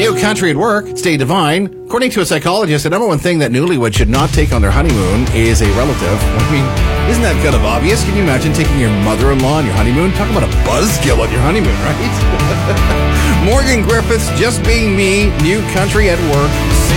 New country at work. Stay divine. According to a psychologist, the number one thing that newlyweds should not take on their honeymoon is a relative. I mean, isn't that kind of obvious? Can you imagine taking your mother-in-law on your honeymoon? Talk about a buzzkill on your honeymoon, right? Morgan Griffiths, Just Being Me, New Country at Work.